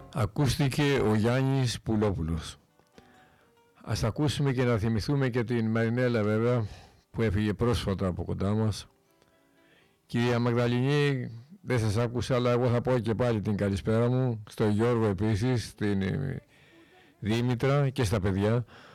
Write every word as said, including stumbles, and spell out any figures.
ακούστηκε ο Γιάννης Πουλόπουλος. Ας ακούσουμε και να θυμηθούμε και την Μαρινέλα βέβαια, που έφυγε πρόσφατα από κοντά μας. Κυρία Μαγδαληνή, δεν σας άκουσα, αλλά εγώ θα πω και πάλι την καλησπέρα μου, στο Γιώργο επίσης, στην Δήμητρα και στα παιδιά.